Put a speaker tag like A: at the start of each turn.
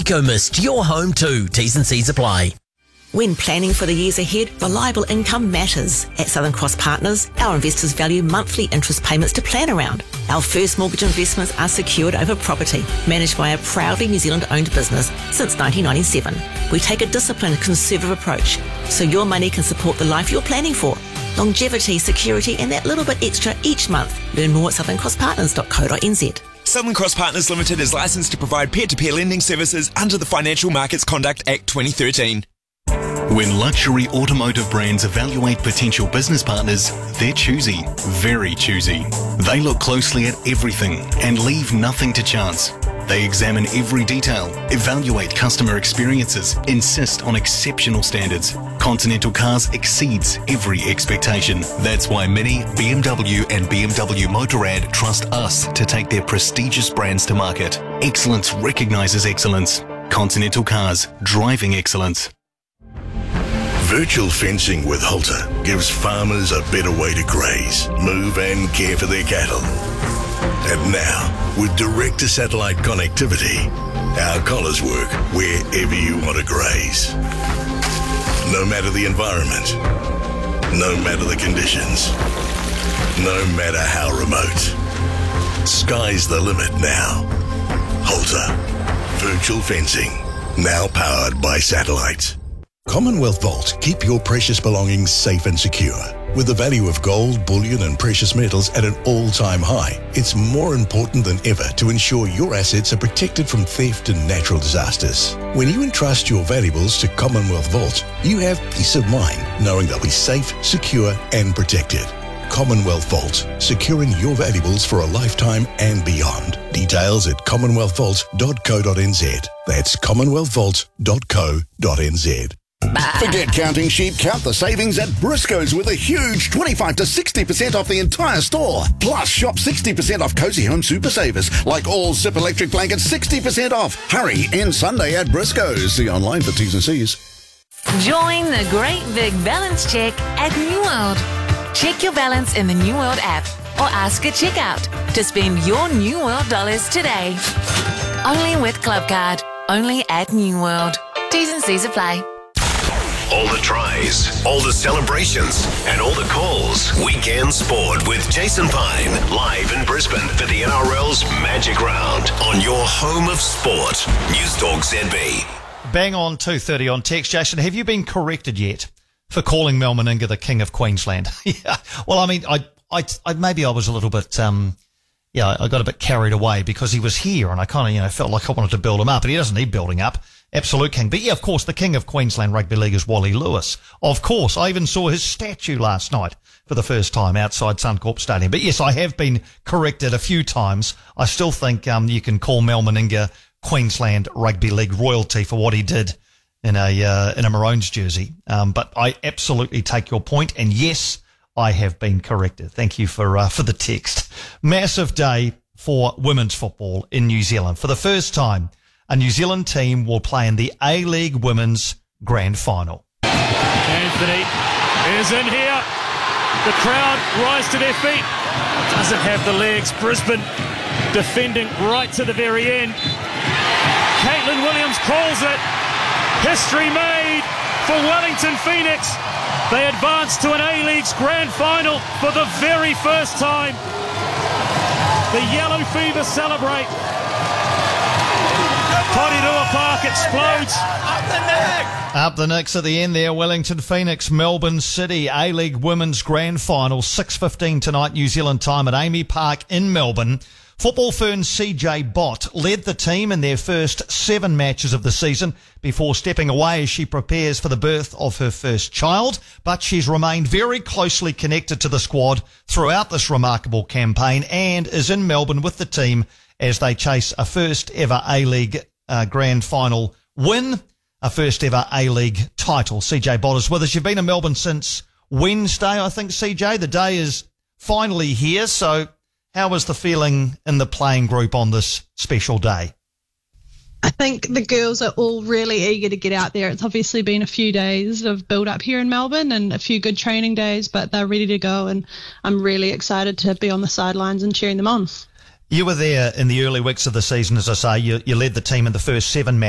A: EcoMist, your home too. T's and C's apply.
B: When planning for the years ahead, reliable income matters. At Southern Cross Partners, our investors value monthly interest payments to plan around. Our first mortgage investments are secured over property, managed by a proudly New Zealand-owned business since 1997. We take a disciplined, conservative approach, so your money can support the life you're planning for. Longevity, security, and that little bit extra each month. Learn more at southerncrosspartners.co.nz.
C: Southern Cross Partners Limited is licensed to provide peer-to-peer lending services under the Financial Markets Conduct Act 2013.
D: When luxury automotive brands evaluate potential business partners, they're choosy, very choosy. They look closely at everything and leave nothing to chance. They examine every detail, evaluate customer experiences, insist on exceptional standards. Continental Cars exceeds every expectation. That's why many BMW and BMW Motorrad trust us to take their prestigious brands to market. Excellence recognises excellence. Continental Cars, driving excellence.
E: Virtual fencing with Halter gives farmers a better way to graze, move and care for their cattle. And now, with direct-to-satellite connectivity, our collars work wherever you want to graze. No matter the environment, no matter the conditions, no matter how remote. Sky's the limit now. Halter. Virtual fencing, now powered by satellite.
F: Commonwealth Vault, keep your precious belongings safe and secure. With the value of gold, bullion and precious metals at an all-time high, it's more important than ever to ensure your assets are protected from theft and natural disasters. When you entrust your valuables to Commonwealth Vault, you have peace of mind knowing they'll be safe, secure and protected. Commonwealth Vault, securing your valuables for a lifetime and beyond. Details at commonwealthvault.co.nz. That's commonwealthvault.co.nz.
G: Forget counting sheep, count the savings at Briscoe's with a huge 25 to 60% off the entire store. Plus, shop 60% off Cozy Home Super Savers, like all Zip electric blankets 60% off. Hurry, end Sunday at Briscoe's. See online for T's and C's.
H: Join the Great Big Balance Check at New World. Check your balance in the New World app or ask at checkout to spend your New World dollars today. Only with Clubcard. Only at New World. T's and C's apply.
I: All the tries, all the celebrations, and all the calls. Weekend Sport with Jason Pine, live in Brisbane for the NRL's Magic Round on your home of sport. News Talk ZB.
J: Bang on 2:30 on text. Jason, have you been corrected yet for calling Mal Meninga the King of Queensland? Yeah. Well, I mean, I maybe I was a little bit, I got a bit carried away because he was here and I kind of, felt like I wanted to build him up, but he doesn't need building up. Absolute king. But yeah, of course, the king of Queensland Rugby League is Wally Lewis. Of course, I even saw his statue last night for the first time outside Suncorp Stadium. But yes, I have been corrected a few times. I still think you can call Mal Meninga Queensland Rugby League royalty for what he did in a Maroons jersey. But I absolutely take your point, and yes, I have been corrected. Thank you for the text. Massive day for women's football in New Zealand. For the first time, a New Zealand team will play in the A-League Women's Grand Final.
K: Anthony is in here. The crowd rise to their feet. Doesn't have the legs. Brisbane defending right to the very end. Caitlin Williams calls it. History made for Wellington Phoenix. They advance to an A-League's Grand Final for the very first time. The Yellow Fever celebrate. Porirua Park explodes.
J: Up the Knicks at the end there. Wellington Phoenix, Melbourne City, A-League Women's Grand Final, 6:15 tonight New Zealand time at Amy Park in Melbourne. Football Fern's CJ Bott led the team in their first 7 matches of the season before stepping away as she prepares for the birth of her first child, but she's remained very closely connected to the squad throughout this remarkable campaign and is in Melbourne with the team as they chase a first ever A-League Grand Final win, a first ever A-League title. CJ Bott is with us. You've been in Melbourne since Wednesday, I think, CJ. The day is finally here, so how was the feeling in the playing group on this special day?
L: I think the girls are all really eager to get out there. It's obviously been a few days of build up here in Melbourne and a few good training days, but they're ready to go, and I'm really excited to be on the sidelines and cheering them on.
J: You were there in the early weeks of the season, as I say. You led the team in the first 7 matches.